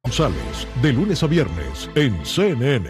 González, de lunes a viernes en CNN.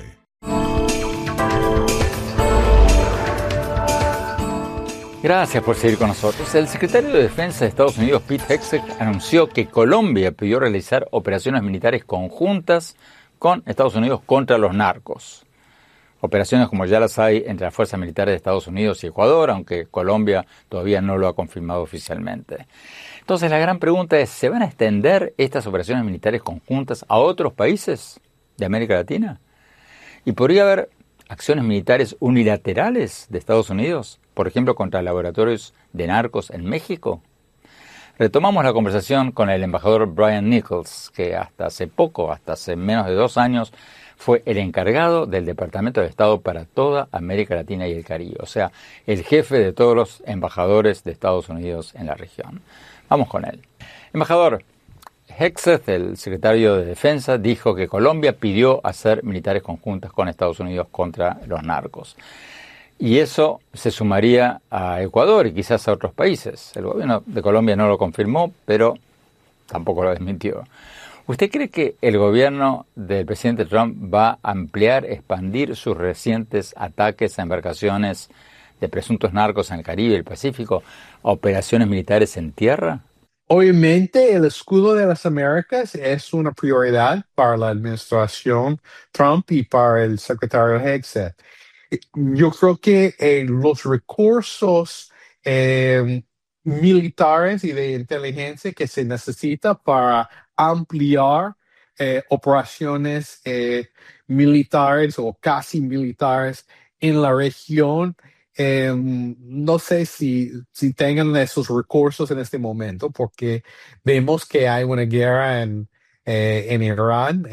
Gracias por seguir con nosotros. El secretario de Defensa de Estados Unidos, Pete Hegseth, anunció que Colombia pidió realizar operaciones militares conjuntas con Estados Unidos contra los narcos. Operaciones como ya las hay entre las fuerzas militares de Estados Unidos y Ecuador, aunque Colombia todavía no lo ha confirmado oficialmente. Entonces la gran pregunta es, ¿se van a extender estas operaciones militares conjuntas a otros países de América Latina? ¿Y podría haber acciones militares unilaterales de Estados Unidos, por ejemplo contra laboratorios de narcos en México? Retomamos la conversación con el embajador Brian Nichols, que hasta hace menos de 2 años, fue el encargado del Departamento de Estado para toda América Latina y el Caribe, o sea, el jefe de todos los embajadores de Estados Unidos en la región. Vamos con él. Embajador, Hegseth, el secretario de Defensa, dijo que Colombia pidió hacer militares conjuntas con Estados Unidos contra los narcos. Y eso se sumaría a Ecuador y quizás a otros países. El gobierno de Colombia no lo confirmó, pero tampoco lo desmintió. ¿Usted cree que el gobierno del presidente Trump va a ampliar, expandir sus recientes ataques a embarcaciones de presuntos narcos en el Caribe y el Pacífico a operaciones militares en tierra? Obviamente, el escudo de las Américas es una prioridad para la administración Trump y para el secretario Hegseth. Yo creo que los recursos militares y de inteligencia que se necesita para ampliar operaciones militares o casi militares en la región, no sé si tengan esos recursos en este momento, porque vemos que hay una guerra en Irán,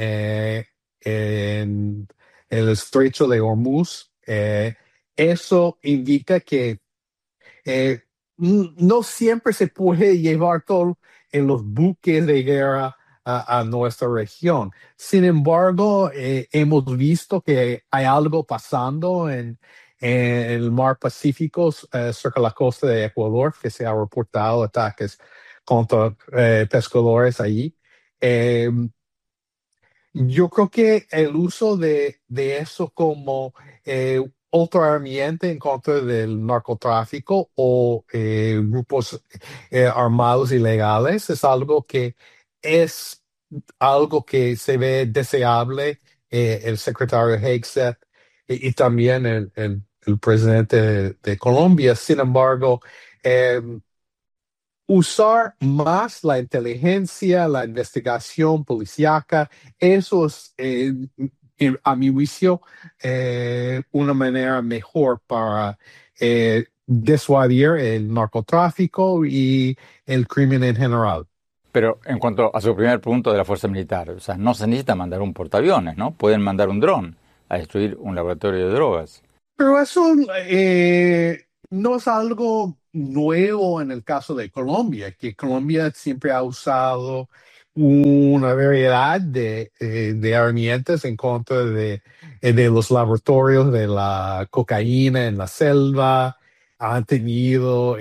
en el estrecho de Hormuz. Eso indica que no siempre se puede llevar todo en los buques de guerra a nuestra región. Sin embargo, hemos visto que hay algo pasando en el mar Pacífico, cerca de la costa de Ecuador, que se ha reportado ataques contra pescadores allí. Yo creo que el uso de eso como otro herramienta en contra del narcotráfico o grupos armados ilegales es algo que se ve deseable. El secretario Hegseth y también el presidente de Colombia. Sin embargo, eh, usar más la inteligencia, la investigación policíaca, eso es, a mi juicio, una manera mejor para disuadir el narcotráfico y el crimen en general. Pero en cuanto a su primer punto de la fuerza militar, o sea, no se necesita mandar un portaaviones, ¿no? Pueden mandar un dron a destruir un laboratorio de drogas. Pero eso no es algo nuevo en el caso de Colombia, que Colombia siempre ha usado una variedad de herramientas en contra de los laboratorios de la cocaína en la selva. Han tenido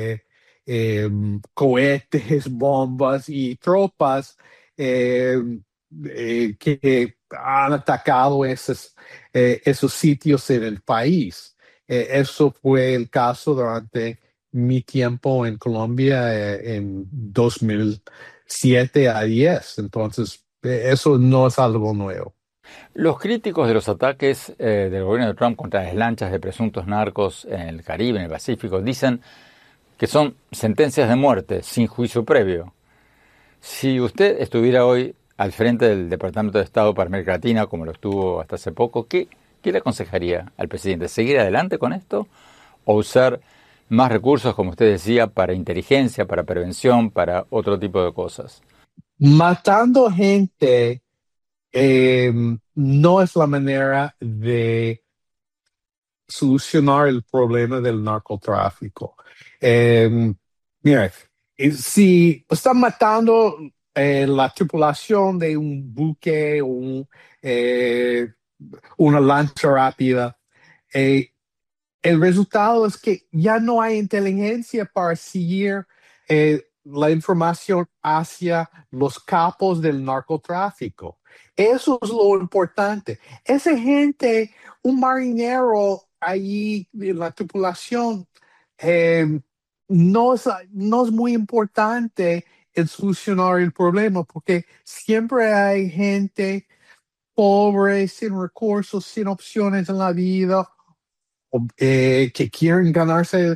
cohetes, bombas y tropas eh, que han atacado esos sitios en el país. Eso fue el caso durante mi tiempo en Colombia en 2007 a 10. Entonces, eso no es algo nuevo. Los críticos de los ataques del gobierno de Trump contra las lanchas de presuntos narcos en el Caribe, en el Pacífico, dicen que son sentencias de muerte sin juicio previo. Si usted estuviera hoy al frente del Departamento de Estado para América Latina, como lo estuvo hasta hace poco, ¿qué le aconsejaría al presidente? ¿Seguir adelante con esto o usar más recursos, como usted decía, para inteligencia, para prevención, para otro tipo de cosas? Matando gente no es la manera de solucionar el problema del narcotráfico. Mira, si están matando la tripulación de un buque o una lancha rápida, eh, el resultado es que ya no hay inteligencia para seguir la información hacia los capos del narcotráfico. Eso es lo importante. Esa gente, un marinero ahí en la tripulación, eh, no es muy importante el solucionar el problema porque siempre hay gente pobre, sin recursos, sin opciones en la vida, que quieren ganarse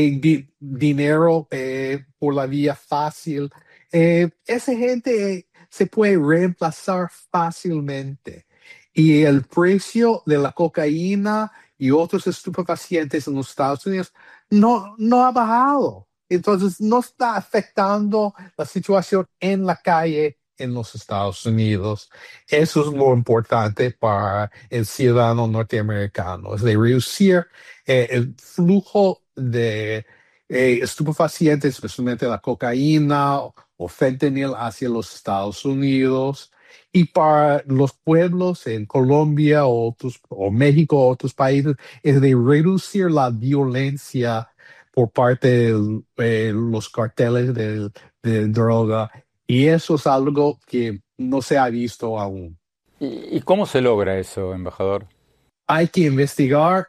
dinero por la vía fácil. Esa gente se puede reemplazar fácilmente. Y el precio de la cocaína y otros estupefacientes en los Estados Unidos no ha bajado. Entonces no está afectando la situación en la calle en los Estados Unidos. Eso es lo importante para el ciudadano norteamericano, es de reducir el flujo de estupefacientes, especialmente la cocaína o fentanil hacia los Estados Unidos. Y para los pueblos en Colombia o México o otros países, es de reducir la violencia por parte de los carteles de droga. Y eso es algo que no se ha visto aún. ¿Y cómo se logra eso, embajador? Hay que investigar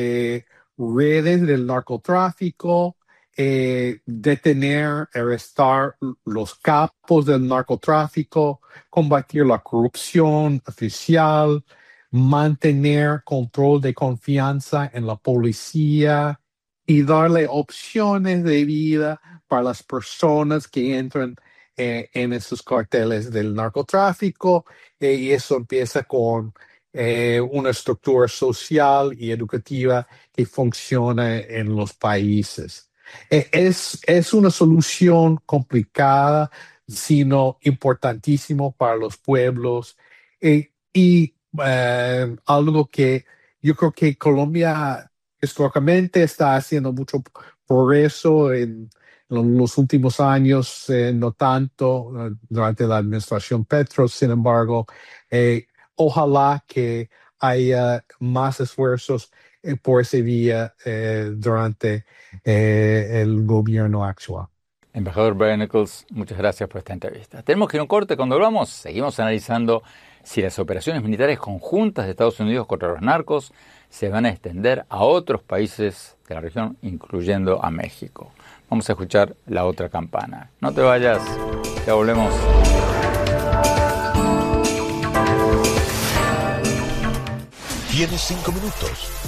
redes del narcotráfico, detener, arrestar los capos del narcotráfico, combatir la corrupción oficial, mantener control de confianza en la policía y darle opciones de vida para las personas que entran en esos carteles del narcotráfico. Y eso empieza con una estructura social y educativa que funciona en los países. Es una solución complicada, sino importantísimo para los pueblos y algo que yo creo que Colombia históricamente está haciendo mucho progreso en los últimos años, no tanto durante la administración Petro. Sin embargo, ojalá que haya más esfuerzos por esa vía durante el gobierno actual. Embajador Brian Nichols, muchas gracias por esta entrevista. Tenemos que ir a un corte. Cuando volvamos, seguimos analizando si las operaciones militares conjuntas de Estados Unidos contra los narcos se van a extender a otros países de la región, incluyendo a México. Vamos a escuchar la otra campana. No te vayas, ya volvemos. Tienes 5 minutos.